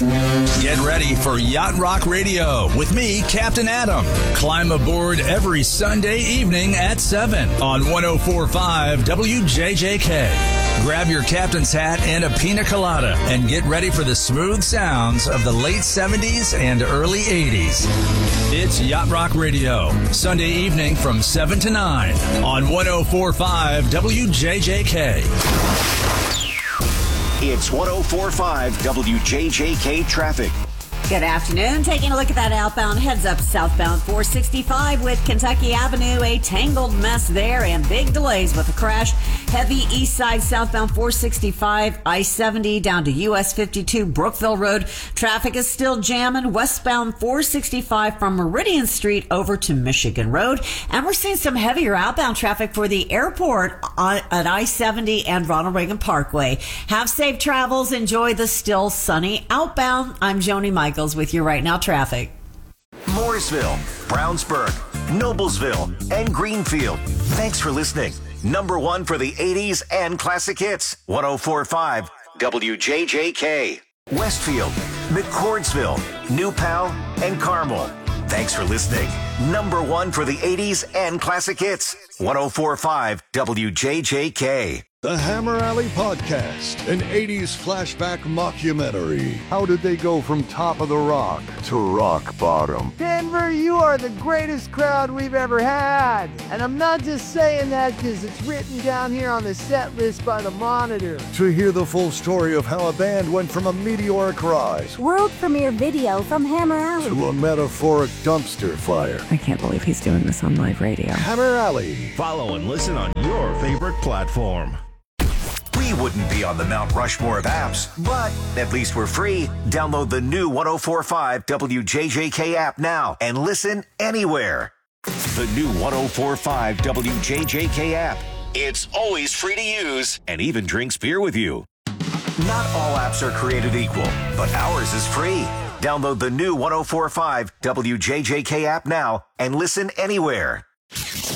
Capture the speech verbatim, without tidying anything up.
Get ready for Yacht Rock Radio with me, Captain Adam. Climb aboard every Sunday evening at seven on one oh four point five W J J K. Grab your captain's hat and a pina colada and get ready for the smooth sounds of the late seventies and early eighties. It's Yacht Rock Radio, Sunday evening from seven to nine on one oh four point five W J J K. It's one oh four point five W J J K traffic. Good afternoon. Taking a look at that outbound heads up southbound four sixty-five with Kentucky Avenue. A tangled mess there and big delays with a crash. Heavy east side southbound four sixty-five, I seventy down to U S fifty-two Brookville Road. Traffic is still jamming westbound four sixty-five from Meridian Street over to Michigan Road. And we're seeing some heavier outbound traffic for the airport at I seventy and Ronald Reagan Parkway. Have safe travels. Enjoy the still sunny outbound. I'm Joni Michaels with you right now. Traffic. Mooresville, Brownsburg, Noblesville, and Greenfield. Thanks for listening. Number one for the eighties and classic hits. one oh four point five W J J K. Westfield, McCordsville, New Pal, and Carmel. Thanks for listening. Number one for the eighties and classic hits. one oh four point five W J J K. The Hammer Alley Podcast, an eighties flashback mockumentary. How did they go from top of the rock to rock bottom? Denver, you are the greatest crowd we've ever had. And I'm not just saying that because it's written down here on the set list by the Monitor. To hear the full story of how a band went from a meteoric rise, world premiere video from Hammer Alley, to a metaphoric dumpster fire. I can't believe he's doing this on live radio. Hammer Alley. Follow and listen on your favorite platform. We wouldn't be on the Mount Rushmore of apps, but at least we're free. Download the new one oh four point five W J J K app now and listen anywhere. The new one oh four point five W J J K app. It's always free to use and even drinks beer with you. Not all apps are created equal, but ours is free. Download the new one oh four point five W J J K app now and listen anywhere.